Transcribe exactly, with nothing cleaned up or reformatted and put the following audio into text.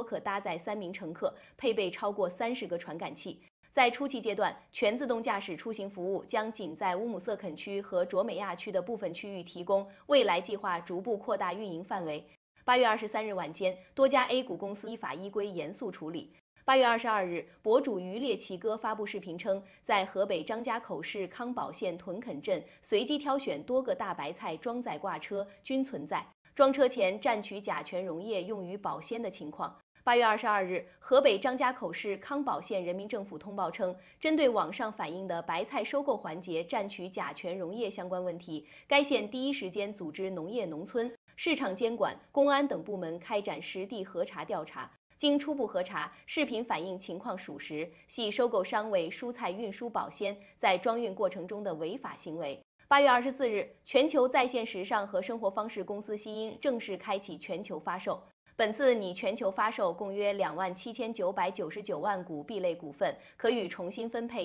可搭载三名乘客，配备超过三十个传感器。在初期阶段，全自动驾驶出行服务将仅在乌姆瑟肯区和卓美亚区的部分区域提供，未来计划逐步扩大运营范围。八月二十三日晚间，多家 A 股公司依法依规严肃处理。八月二十二日，博主渔猎奇哥发布视频称，在河北张家口市康宝县屯垦镇随机挑选多个大白菜装载挂车，均存在装车前蘸取甲醛溶液用于保鲜的情况。八月二十二日，河北张家口市康宝县人民政府通报称，针对网上反映的白菜收购环节蘸取甲醛溶液相关问题，该县第一时间组织农业农村、市场监管、公安等部门开展实地核查调查。经初步核查，视频反映情况属实，系收购商为蔬菜运输保鲜在装运过程中的违法行为。八月二十四日，全球在线时尚和生活方式公司西音正式开启全球发售。本次拟全球发售共约两万七千九百九十九万股 B 类股份，可予重新分配